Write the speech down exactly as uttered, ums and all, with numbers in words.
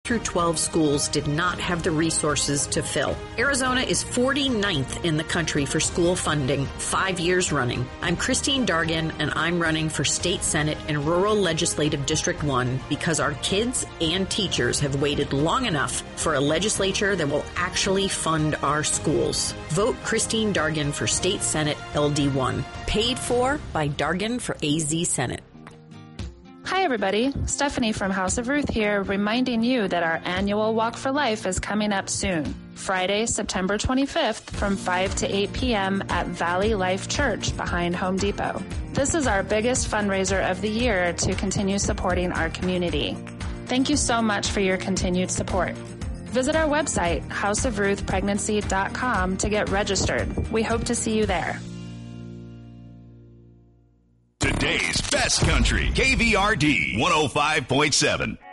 through twelve schools did not have the resources to fill. Arizona is forty-ninth in the country for school funding, five years running. I'm Christine Dargan, and I'm running for State Senate in Rural Legislative District one because our kids and teachers have waited long enough for a legislature that will actually fund our schools. Vote Christine Dargan for State Senate L D one. Paid for by Dargan for A Z Senate. Hi, everybody. Stephanie from House of Ruth here, reminding you that our annual Walk for Life is coming up soon. Friday, September twenty-fifth from five to eight p.m. at Valley Life Church behind Home Depot. This is our biggest fundraiser of the year to continue supporting our community. Thank you so much for your continued support. Visit our website, house of ruth pregnancy dot com, to get registered. We hope to see you there. Today's best country, K V R D one oh five point seven.